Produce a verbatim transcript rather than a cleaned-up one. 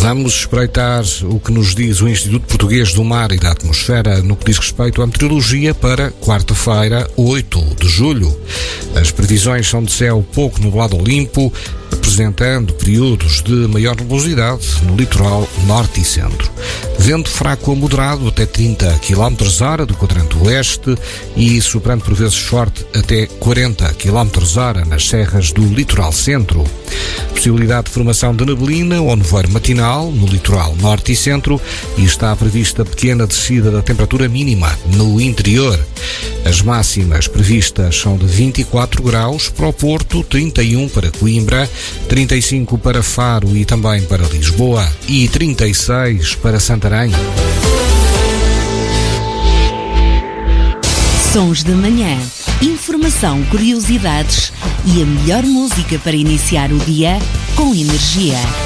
Vamos espreitar o que nos diz o Instituto Português do Mar e da Atmosfera no que diz respeito à meteorologia para quarta-feira, oito de julho. As previsões são de céu pouco nublado ou limpo, apresentando períodos de maior nebulosidade no litoral norte e centro. Vento fraco a moderado até trinta quilómetros hora do quadrante oeste e soprando por vezes forte até quarenta quilómetros hora nas serras do litoral centro. Possibilidade de formação de neblina ou nevoeiro matinal no litoral norte e centro e está prevista pequena descida da temperatura mínima no interior. As máximas previstas são de vinte e quatro graus para o Porto, trinta e um para Coimbra, trinta e cinco para Faro e também para Lisboa e trinta e seis para Santarém. Sons da Manhã. Informação, curiosidades e a melhor música para iniciar o dia com energia.